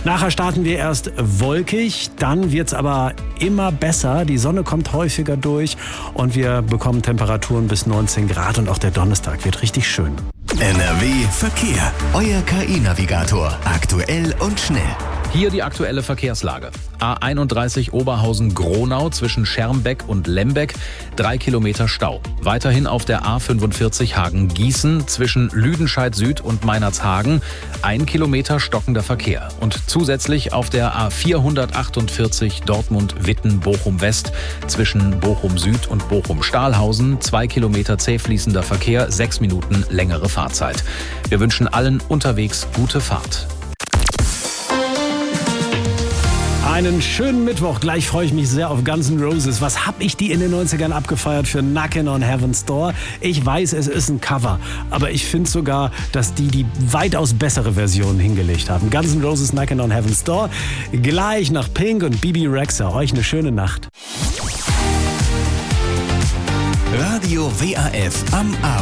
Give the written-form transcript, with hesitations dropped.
Nachher starten wir erst wolkig, dann wird's aber immer besser. Die Sonne kommt häufiger durch und wir bekommen Temperaturen bis 19 Grad und auch der Donnerstag wird richtig schön. NRW Verkehr. Euer KI-Navigator. Aktuell und schnell. Hier die aktuelle Verkehrslage. A31 Oberhausen-Gronau zwischen Schermbeck und Lembeck, 3 Kilometer Stau. Weiterhin auf der A45 Hagen-Gießen zwischen Lüdenscheid Süd und Meinerzhagen, 1 Kilometer stockender Verkehr. Und zusätzlich auf der A448 Dortmund-Witten-Bochum-West zwischen Bochum Süd und Bochum-Stahlhausen, 2 Kilometer zäh fließender Verkehr, 6 Minuten längere Fahrzeit. Wir wünschen allen unterwegs gute Fahrt. Einen schönen Mittwoch. Gleich freue ich mich sehr auf Guns N' Roses. Was hab ich die in den 90ern abgefeiert für Knockin' on Heaven's Door? Ich weiß, es ist ein Cover, aber ich finde sogar, dass die weitaus bessere Version hingelegt haben. Guns N' Roses Knockin' on Heaven's Door. Gleich nach Pink und Bibi Rexha. Euch eine schöne Nacht. Radio WAF am Abend.